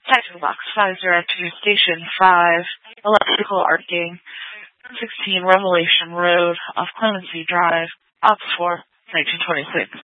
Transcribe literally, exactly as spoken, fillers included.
Tactical Box five zero two, Station five, Electrical Arcing, sixteen Revelation Road, off Clemency Drive, Oxford, nineteen twenty-six.